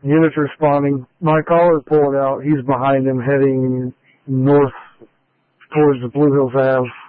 Units responding. My caller pulled out. He's behind him heading north towards the Blue Hills Ave.